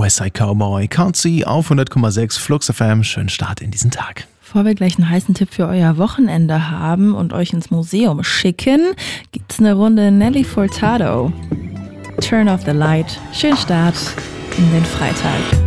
Westside Cowboy, Can't See auf 100,6 Flux FM. Schönen Start in diesen Tag. Bevor wir gleich einen heißen Tipp für euer Wochenende haben und euch ins Museum schicken, gibt's eine Runde Nelly Furtado. Turn off the light. Schönen Start in den Freitag.